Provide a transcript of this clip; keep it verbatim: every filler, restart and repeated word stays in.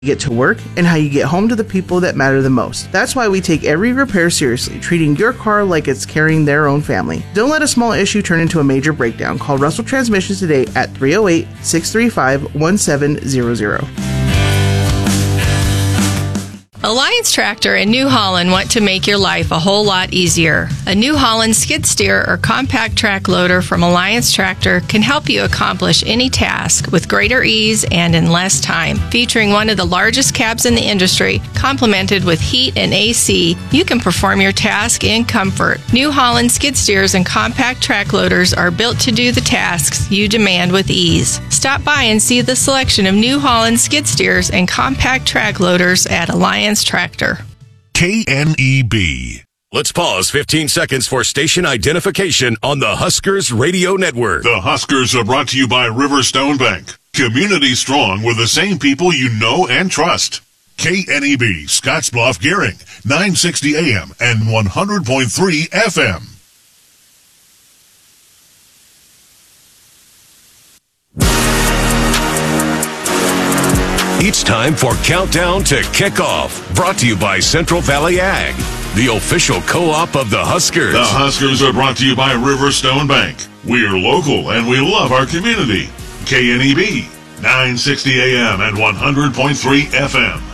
get to work, and how you get home to the people that matter the most. That's why we take every repair seriously, treating your car like it's carrying their own family. Don't let a small issue turn into a major breakdown. Call Russell Transmissions today at three oh eight, six three five, one seven zero zero. Alliance Tractor and New Holland want to make your life a whole lot easier. A New Holland skid steer or compact track loader from Alliance Tractor can help you accomplish any task with greater ease and in less time. Featuring one of the largest cabs in the industry, complemented with heat and A C, you can perform your task in comfort. New Holland skid steers and compact track loaders are built to do the tasks you demand with ease. Stop by and see the selection of New Holland skid steers and compact track loaders at Alliance Tractor. K N E B. Let's pause fifteen seconds for station identification on the Huskers Radio Network. The Huskers are brought to you by Riverstone Bank. Community strong with the same people you know and trust. K N E B, Scottsbluff, Gearing, nine sixty A M and one hundred point three F M. It's time for Countdown to Kickoff, brought to you by Central Valley Ag, the official co-op of the Huskers. The Huskers are brought to you by Riverstone Bank. We're local and we love our community. K N E B, nine sixty A M and one hundred point three F M.